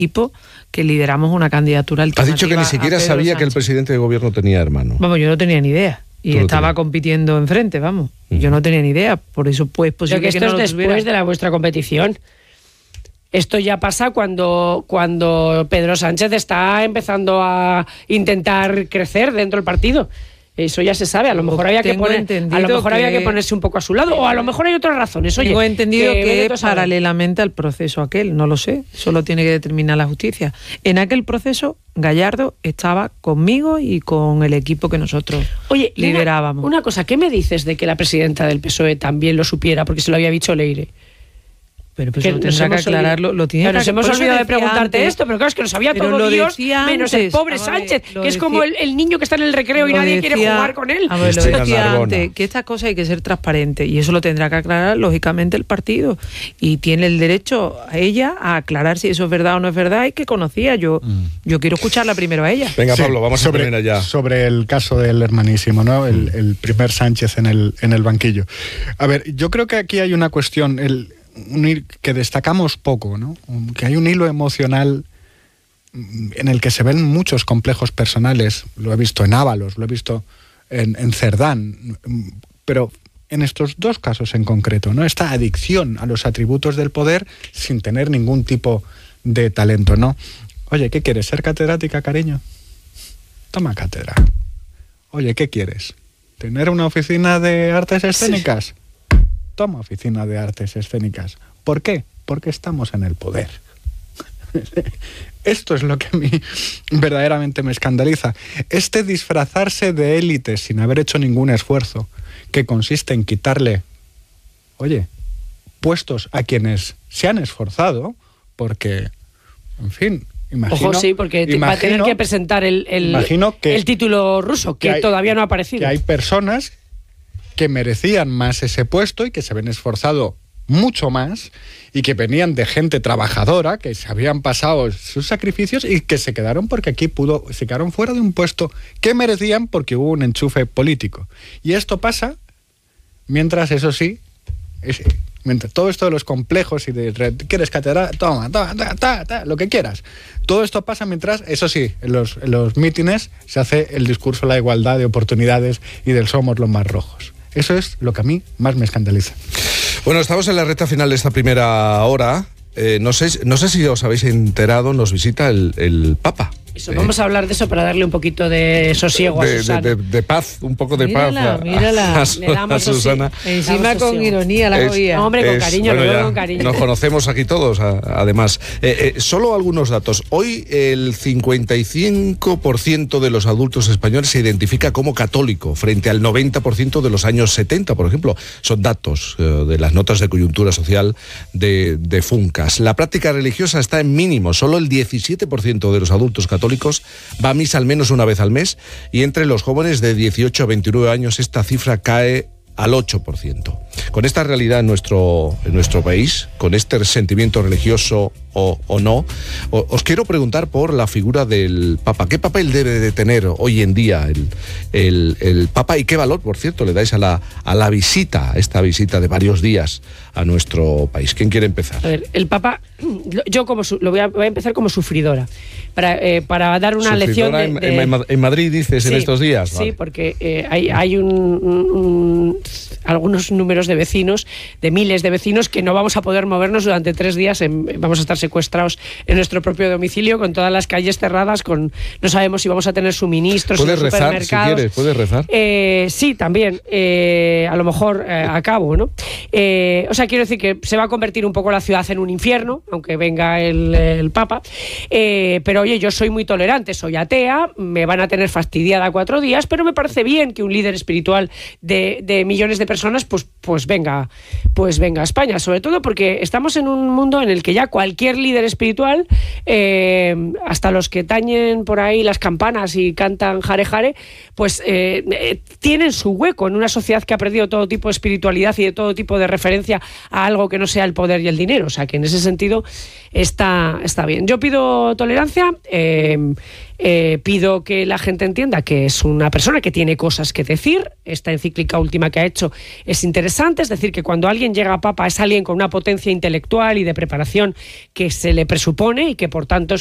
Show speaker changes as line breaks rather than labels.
equipo que lideramos una candidatura alternativa.
Has dicho que ni siquiera sabía que el presidente de gobierno tenía hermano.
Vamos, yo no tenía ni idea. Y estaba compitiendo enfrente, vamos. Yo no tenía ni idea. Por eso, pues, posible
que esto es después de vuestra competición. Esto ya pasa cuando Pedro Sánchez está empezando a intentar crecer dentro del partido. Eso ya se sabe. A lo mejor había que ponerse un poco a su lado, o a lo mejor hay otras razones. Oye,
tengo entendido que paralelamente al proceso aquel, no lo sé, solo tiene que determinar la justicia. En aquel proceso, Gallardo estaba conmigo y con el equipo que nosotros liderábamos.
Una cosa, ¿qué me dices de que la presidenta del PSOE también lo supiera? Porque se lo había dicho Leire.
Pero eso tendrá que aclararlo. Lo tiene que
nos hemos olvidado de preguntarte
antes,
esto, pero claro, es que lo sabía todo Dios, menos el pobre Sánchez, que es como el niño que está en el recreo y nadie quiere jugar con él.
Lo decía antes, que estas cosas hay que ser transparentes, y eso lo tendrá que aclarar, lógicamente, el partido. Y tiene el derecho a ella a aclarar si eso es verdad o no es verdad, y que conocía. Yo quiero escucharla primero a ella.
Venga, Pablo, vamos a terminar ya.
Sobre el caso del hermanísimo, ¿no? El primer Sánchez en el banquillo. A ver, yo creo que aquí hay una cuestión... que destacamos poco, ¿no? Que hay un hilo emocional en el que se ven muchos complejos personales. Lo he visto en Ábalos, lo he visto en Cerdán, pero en estos dos casos en concreto, ¿no? Esta adicción a los atributos del poder sin tener ningún tipo de talento, ¿no? Oye, ¿qué quieres? ¿Ser catedrática, cariño? Toma cátedra. Oye, ¿qué quieres? ¿Tener una oficina de artes escénicas? Sí. Toma oficina de artes escénicas. ¿Por qué? Porque estamos en el poder. Esto es lo que a mí verdaderamente me escandaliza. Este disfrazarse de élite sin haber hecho ningún esfuerzo, que consiste en quitarle, puestos a quienes se han esforzado, porque, en fin...
Ojo, sí, porque va a tener que presentar el título ruso, que todavía no ha aparecido.
Que hay personas que merecían más ese puesto y que se habían esforzado mucho más y que venían de gente trabajadora, que se habían pasado sus sacrificios y que se quedaron porque se quedaron fuera de un puesto que merecían porque hubo un enchufe político. Y esto pasa mientras, eso sí, mientras todo esto de los complejos y de ¿quieres catedral? Toma, lo que quieras. Todo esto pasa mientras, eso sí, en los mítines se hace el discurso de la igualdad de oportunidades y del somos los más rojos. Eso es lo que a mí más me escandaliza.
Bueno, estamos en la recta final de esta primera hora. No sé si os habéis enterado, nos visita el Papa.
Eso, vamos a hablar de eso para darle un poquito de sosiego a Susana.
De paz, un poco de paz
a
Susana.
Encima con ironía la oía.
Hombre, con cariño, con cariño.
Nos conocemos aquí todos, además. Solo algunos datos. Hoy el 55% de los adultos españoles se identifica como católico, frente al 90% de los años 70, por ejemplo. Son datos de las notas de coyuntura social de Funcas. La práctica religiosa está en mínimo. Solo el 17% de los adultos católicos va a misa al menos una vez al mes, y entre los jóvenes de 18 a 29 años esta cifra cae al 8%. Con esta realidad en nuestro país, con este resentimiento religioso o no, os quiero preguntar por la figura del Papa. ¿Qué papel debe de tener hoy en día el Papa, y qué valor, por cierto, le dais a la visita, esta visita de varios días a nuestro país? ¿Quién quiere empezar?
A ver, el Papa, yo voy a empezar como sufridora, para dar una lección
en Madrid, dices, sí, en estos días.
Sí, vale. Porque hay algunos números de vecinos, de miles de vecinos, que no vamos a poder movernos durante 3 días, vamos a estar secuestrados en nuestro propio domicilio, con todas las calles cerradas, no sabemos si vamos a tener suministros en los supermercados.
Si quieres, ¿puedes rezar?
Sí, también, a lo mejor acabo, ¿no? O sea, quiero decir que se va a convertir un poco la ciudad en un infierno, aunque venga el Papa, pero oye, yo soy muy tolerante, soy atea, me van a tener fastidiada 4 días, pero me parece bien que un líder espiritual de millones de personas pues venga a España, sobre todo porque estamos en un mundo en el que ya cualquier líder espiritual, hasta los que tañen por ahí las campanas y cantan jare jare, pues tienen su hueco en una sociedad que ha perdido todo tipo de espiritualidad y de todo tipo de referencia a algo que no sea el poder y el dinero. O sea, que en ese sentido haciendo está bien. Yo pido tolerancia, pido que la gente entienda que es una persona que tiene cosas que decir. Esta encíclica última que ha hecho es interesante, es decir, que cuando alguien llega a papa es alguien con una potencia intelectual y de preparación que se le presupone y que por tanto